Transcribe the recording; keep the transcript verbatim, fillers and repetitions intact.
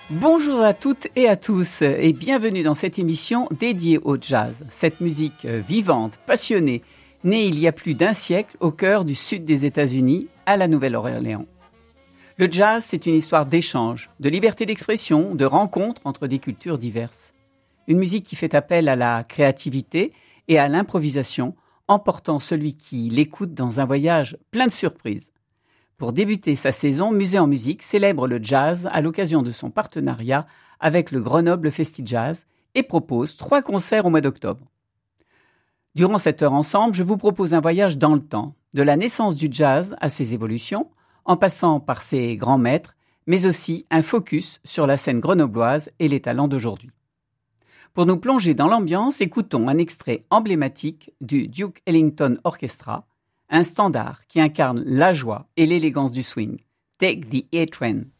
Bonjour à toutes et à tous et bienvenue dans cette émission dédiée au jazz. Cette musique vivante, passionnée, née il y a plus d'un siècle au cœur du sud des États-Unis, à la Nouvelle-Orléans. Le jazz, c'est une histoire d'échange, de liberté d'expression, de rencontres entre des cultures diverses. Une musique qui fait appel à la créativité et à l'improvisation, emportant celui qui l'écoute dans un voyage plein de surprises. Pour débuter sa saison, Musée en musique célèbre le jazz à l'occasion de son partenariat avec le Grenoble Festi-Jazz et propose trois concerts au mois d'octobre. Durant cette heure ensemble, je vous propose un voyage dans le temps, de la naissance du jazz à ses évolutions, en passant par ses grands maîtres, mais aussi un focus sur la scène grenobloise et les talents d'aujourd'hui. Pour nous plonger dans l'ambiance, écoutons un extrait emblématique du Duke Ellington Orchestra, un standard qui incarne la joie et l'élégance du swing. Take the A-Train.